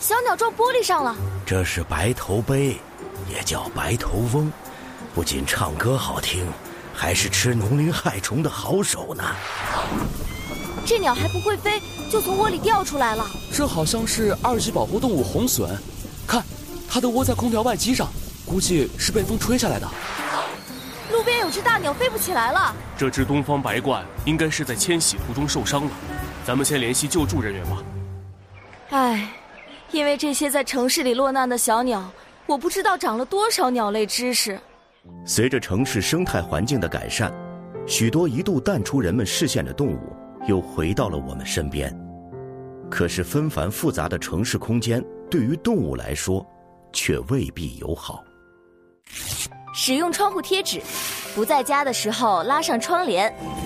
小鸟撞玻璃上了。 这是白头鹎，也叫白头翁，不仅唱歌好听，还是吃农林害虫的好手呢。 这鸟还不会飞，就从窝里掉出来了。 这好像是2级保护动物红隼，看，它的窝在空调外机上，估计是被风吹下来的。 路边有只大鸟飞不起来了。 这只东方白鹳应该是在迁徙途中受伤了，咱们先联系救助人员吧。 唉，因为这些在城市里落难的小鸟，我不知道长了多少鸟类知识。 随着城市生态环境的改善，许多一度淡出人们视线的动物又回到了我们身边。可是纷繁复杂的城市空间对于动物来说却未必友好。 使用窗户贴纸，不在家的时候拉上窗帘，